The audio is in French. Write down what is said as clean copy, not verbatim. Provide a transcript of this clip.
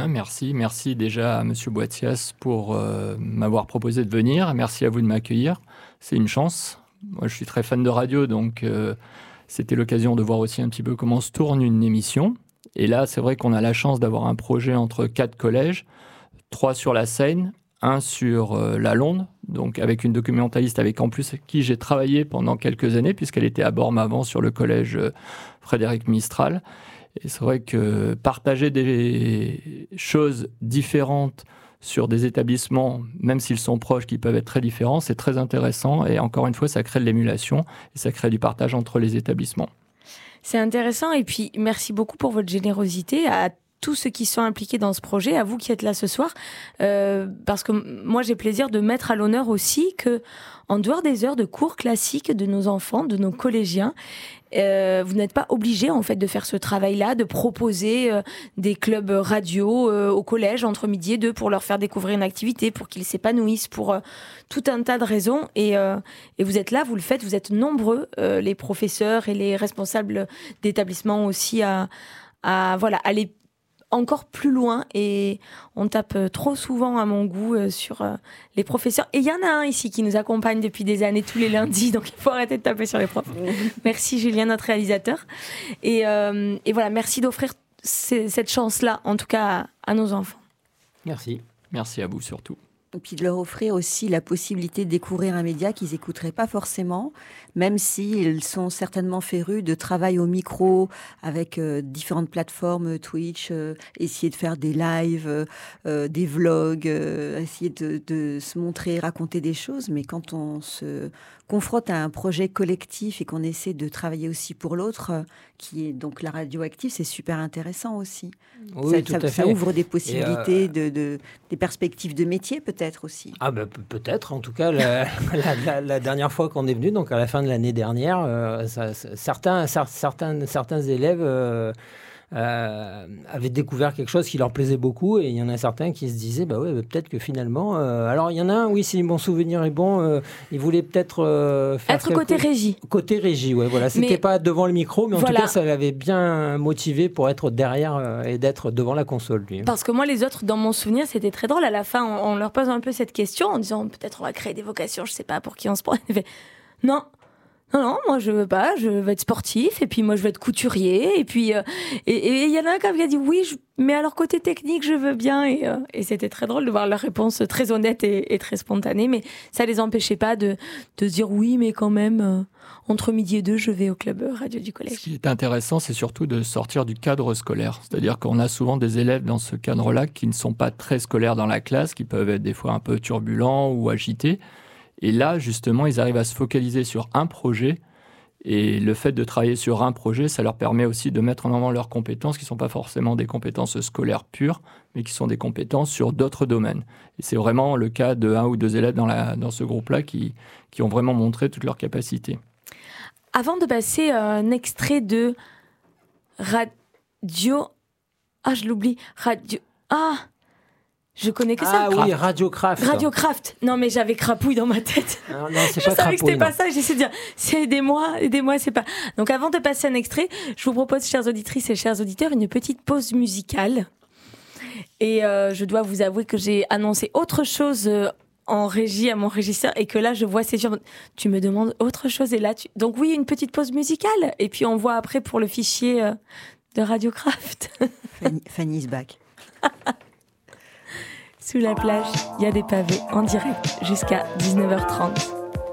bien, merci. Merci déjà à Monsieur Boitias pour m'avoir proposé de venir. Merci à vous de m'accueillir. C'est une chance. Moi, je suis très fan de radio, donc c'était l'occasion de voir aussi un petit peu comment se tourne une émission. Et là, c'est vrai qu'on a la chance d'avoir un projet entre 4 collèges, 3 sur la Seine, 1 sur la Londe, donc avec une documentaliste avec en plus qui j'ai travaillé pendant quelques années, puisqu'elle était à Bormes avant sur le collège Frédéric Mistral. Et c'est vrai que partager des choses différentes sur des établissements, même s'ils sont proches, qui peuvent être très différents, c'est très intéressant. Et encore une fois, ça crée de l'émulation et ça crée du partage entre les établissements. C'est intéressant. Et puis, merci beaucoup pour votre générosité à tous ceux qui sont impliqués dans ce projet, à vous qui êtes là ce soir, parce que moi j'ai plaisir de mettre à l'honneur aussi que, en dehors des heures de cours classiques de nos enfants, de nos collégiens, vous n'êtes pas obligés en fait de faire ce travail-là, de proposer des clubs radio au collège entre midi et 2 pour leur faire découvrir une activité, pour qu'ils s'épanouissent, pour tout un tas de raisons. Et vous êtes là, vous le faites, vous êtes nombreux, les professeurs et les responsables d'établissements aussi à aller encore plus loin, et on tape trop souvent à mon goût sur les professeurs. Et il y en a un ici qui nous accompagne depuis des années tous les lundis, donc il faut arrêter de taper sur les profs. Merci Julien, notre réalisateur. Et voilà, merci d'offrir cette chance-là, en tout cas à nos enfants. Merci. Merci à vous surtout. Et puis de leur offrir aussi la possibilité de découvrir un média qu'ils n'écouteraient pas forcément, même s'ils sont certainement férus de travail au micro avec différentes plateformes, Twitch, essayer de faire des lives, des vlogs, essayer de se montrer, raconter des choses. Mais quand on se confronte à un projet collectif et qu'on essaie de travailler aussi pour l'autre, qui est donc la radio active, c'est super intéressant aussi. Oui, tout à fait. Ça ouvre des possibilités, des perspectives de métier peut-être aussi. Ah ben peut-être. En tout cas, la dernière fois qu'on est venu, donc à la fin de l'année dernière, certains élèves avaient découvert quelque chose qui leur plaisait beaucoup, et il y en a certains qui se disaient peut-être que finalement alors il y en a un, oui, si mon souvenir est bon, il voulait peut-être faire être côté régie, ouais, voilà, c'était pas devant le micro, mais en tout cas ça l'avait bien motivé pour être derrière et d'être devant la console, lui. Parce que moi, les autres, dans mon souvenir, c'était très drôle. À la fin, on leur pose un peu cette question en disant peut-être on va créer des vocations, je sais pas pour qui on se prend. Non, moi je veux pas, je veux être sportif, et puis moi je veux être couturier, et puis et il y en a un qui a dit oui, mais alors côté technique je veux bien, et c'était très drôle de voir leur réponse très honnête et très spontanée, mais ça les empêchait pas de se dire oui, mais quand même entre midi et 2 je vais au club radio du collège. Ce qui est intéressant, c'est surtout de sortir du cadre scolaire, c'est-à-dire qu'on a souvent des élèves dans ce cadre-là qui ne sont pas très scolaires dans la classe, qui peuvent être des fois un peu turbulents ou agités. Et là, justement, ils arrivent à se focaliser sur un projet. Et le fait de travailler sur un projet, ça leur permet aussi de mettre en avant leurs compétences, qui ne sont pas forcément des compétences scolaires pures, mais qui sont des compétences sur d'autres domaines. Et c'est vraiment le cas de 1 ou 2 élèves dans ce groupe-là qui ont vraiment montré toutes leurs capacités. Avant de passer un extrait de radio... Ah, je l'oublie. Je connais que ça. Ah oui, Radiocraft. Non, mais j'avais crapouille dans ma tête. Non, c'est je pas savais que c'était crapouille, pas ça. J'essaie de dire, c'est aidez-moi, c'est pas. Donc, avant de passer un extrait, je vous propose, chères auditrices et chers auditeurs, une petite pause musicale. Et je dois vous avouer que j'ai annoncé autre chose en régie à mon régisseur, et que là, je vois ses yeux. Tu me demandes autre chose, et là, donc oui, une petite pause musicale. Et puis, on voit après pour le fichier de Radiocraft. Fanny's back. Sous la plage, il y a des pavés en direct jusqu'à 19h30.